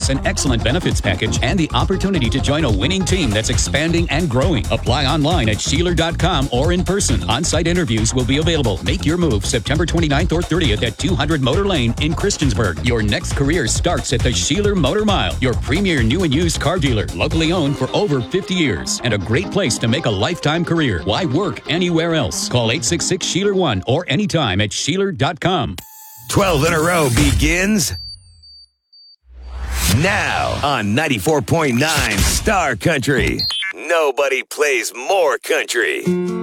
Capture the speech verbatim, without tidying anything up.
plus an excellent benefits package and the opportunity to join a winning team that's expanding and growing. Apply online at Sheeler dot com or in person. On-site interviews will be available. Make your move September twenty-ninth or thirtieth at two hundred Motor Lane in Christiansburg. Your next career starts at the Sheeler Motor Mile, your premier new and used car dealer, locally owned for over fifty years, and a great place to make a lifetime career. Why work anywhere else? Call eight six six, Sheeler one or anytime at Sheeler dot com. twelve in a row begins now on ninety-four point nine Star Country. Nobody plays more country.